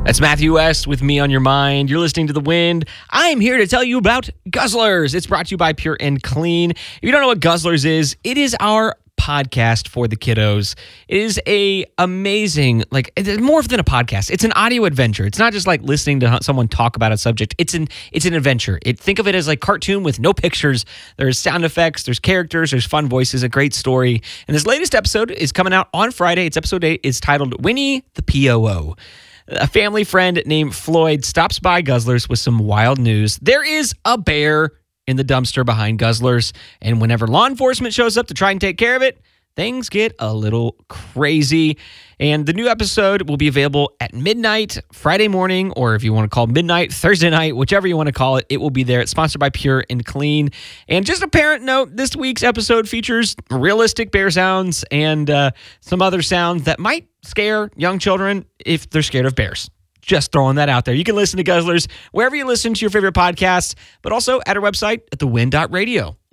That's Matthew West with Me on Your Mind. You're listening to The Wind. I'm here to tell you about Guzzlers. It's brought to you by Pure and Clean. If you don't know what Guzzlers is, it is our podcast for the kiddos. It is a amazing, it's more than a podcast. It's an audio adventure. It's not just like listening to someone talk about a subject. It's an adventure. Think of it as like cartoon with no pictures. There's sound effects, there's characters, there's fun voices, a great story. And this latest episode is coming out on Friday. It's episode 8. It's titled Winnie the Pooh. A family friend named Floyd stops by Guzzlers with some wild news. There is a bear in the dumpster behind Guzzlers, and whenever law enforcement shows up to try and take care of it, things get a little crazy. And the new episode will be available at midnight Friday morning, or if you want to call midnight Thursday night, whichever you want to call it, it will be there. It's sponsored by Pure and Clean. And just a parent note, this week's episode features realistic bear sounds and some other sounds that might scare young children if they're scared of bears. Just throwing that out there. You can listen to Guzzlers wherever you listen to your favorite podcasts, but also at our website at thewind.radio.